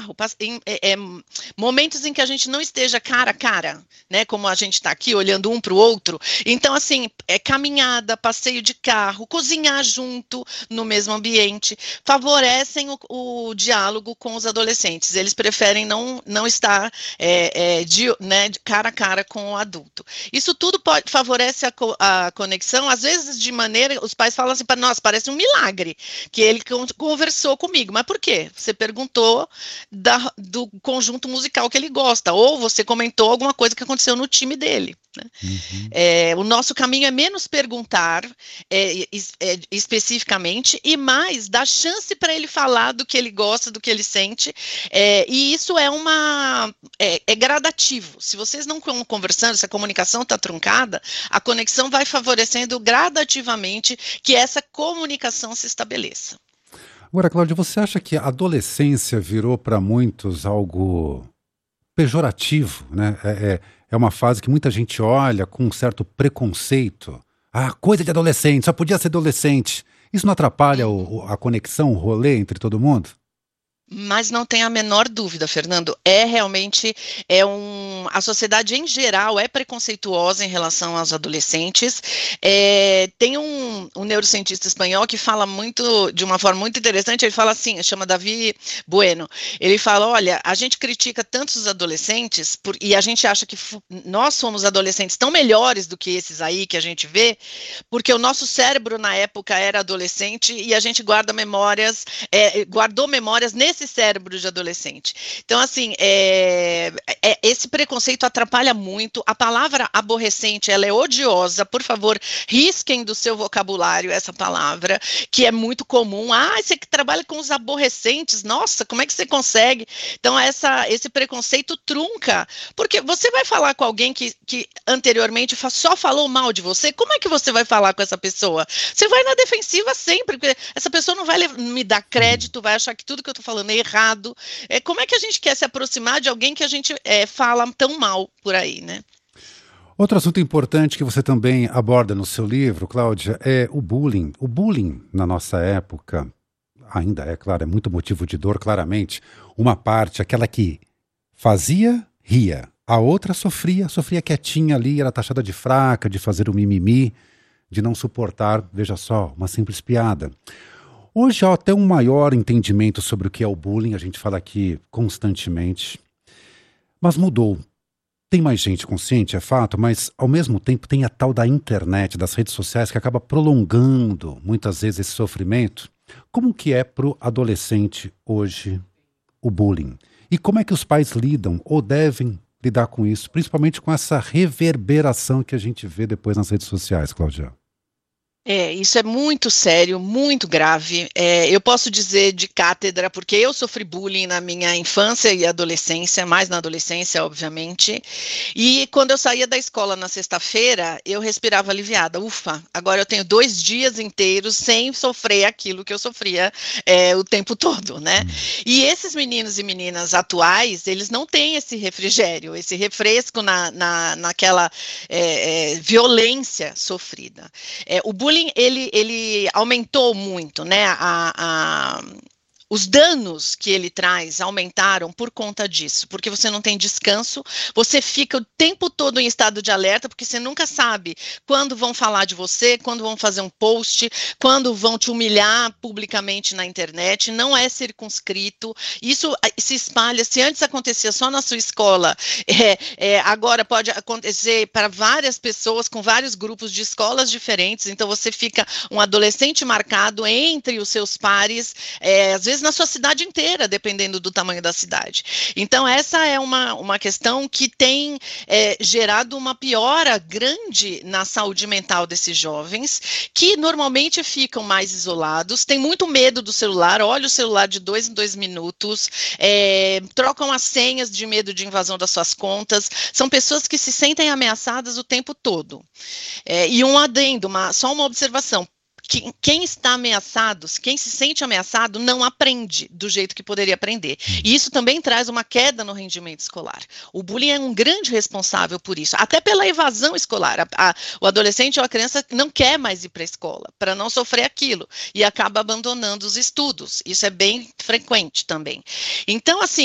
carro, momentos em que a gente não esteja cara a cara, né, como a gente está aqui olhando um para o outro. Então, assim, caminhada, passeio de carro, cozinhar junto no mesmo ambiente, favorecem o diálogo com os adolescentes. Eles preferem não estar de cara a cara com o adulto. Isso tudo favorece a conexão, às vezes de maneira, os pais falam assim, nossa, parece um milagre que ele conversou comigo, mas por quê? Você perguntou do conjunto musical que ele gosta, ou você comentou alguma coisa que aconteceu no time dele. Né? Uhum. O nosso caminho é menos perguntar especificamente e mais dar chance para ele falar do que ele gosta, do que ele sente, e isso é gradativo. Se vocês não estão conversando, se a comunicação está truncada, a conexão vai favorecendo gradativamente que essa comunicação se estabeleça. Agora, Cláudia, você acha que a adolescência virou para muitos algo pejorativo, né? É uma fase que muita gente olha com um certo preconceito. Ah, coisa de adolescente, só podia ser adolescente. Isso não atrapalha a conexão, o rolê entre todo mundo? Mas não tem a menor dúvida, Fernando, realmente a sociedade em geral é preconceituosa em relação aos adolescentes. Tem um neurocientista espanhol que fala muito, de uma forma muito interessante, ele fala assim, chama David Bueno, ele fala, olha, a gente critica tanto os adolescentes, e a gente acha que nós somos adolescentes tão melhores do que esses aí que a gente vê, porque o nosso cérebro na época era adolescente e a gente guardou memórias nesse cérebro de adolescente. Então, assim, esse preconceito atrapalha muito. A palavra aborrecente, ela é odiosa. Por favor, risquem do seu vocabulário essa palavra, que é muito comum. Ah, você que trabalha com os aborrecentes, nossa, como é que você consegue? Então, esse preconceito trunca, porque você vai falar com alguém que anteriormente só falou mal de você, como é que você vai falar com essa pessoa? Você vai na defensiva sempre, porque essa pessoa não vai me dar crédito, vai achar que tudo que eu estou falando é errado. Como é que a gente quer se aproximar de alguém que a gente fala tão mal por aí, né? Outro assunto importante que você também aborda no seu livro, Cláudia, é o bullying. O bullying, na nossa época, ainda é, claro, é muito motivo de dor, claramente. Uma parte, aquela que fazia, ria. A outra sofria quietinha ali, era taxada de fraca, de fazer o mimimi, de não suportar, veja só, uma simples piada. Hoje há até um maior entendimento sobre o que é o bullying, a gente fala aqui constantemente, mas mudou. Tem mais gente consciente, é fato, mas ao mesmo tempo tem a tal da internet, das redes sociais, que acaba prolongando muitas vezes esse sofrimento. Como que é para o adolescente hoje o bullying? E como é que os pais lidam ou devem lidar com isso, principalmente com essa reverberação que a gente vê depois nas redes sociais, Cláudia? Isso é muito sério, muito grave. Eu posso dizer de cátedra, porque eu sofri bullying na minha infância e adolescência, mais na adolescência, obviamente. E quando eu saía da escola na sexta-feira, eu respirava aliviada. Ufa, agora eu tenho 2 dias inteiros sem sofrer aquilo que eu sofria o tempo todo, né? E esses meninos e meninas atuais, eles não têm esse refrigério, esse refresco naquela violência sofrida. O bullying ele aumentou muito, né? Os danos que ele traz aumentaram por conta disso, porque você não tem descanso, você fica o tempo todo em estado de alerta, porque você nunca sabe quando vão falar de você, quando vão fazer um post, quando vão te humilhar publicamente na internet, não é circunscrito, isso se espalha, se antes acontecia só na sua escola, agora pode acontecer para várias pessoas, com vários grupos de escolas diferentes, então você fica um adolescente marcado entre os seus pares, às vezes na sua cidade inteira, dependendo do tamanho da cidade. Então, essa é uma questão que tem gerado uma piora grande na saúde mental desses jovens, que normalmente ficam mais isolados, têm muito medo do celular, olha o celular de 2 em 2 minutos, trocam as senhas de medo de invasão das suas contas, são pessoas que se sentem ameaçadas o tempo todo. E um adendo, só uma observação, quem está ameaçado, quem se sente ameaçado, não aprende do jeito que poderia aprender. E isso também traz uma queda no rendimento escolar. O bullying é um grande responsável por isso, até pela evasão escolar. O adolescente ou a criança não quer mais ir para a escola, para não sofrer aquilo, e acaba abandonando os estudos. Isso é bem frequente também. Então, assim,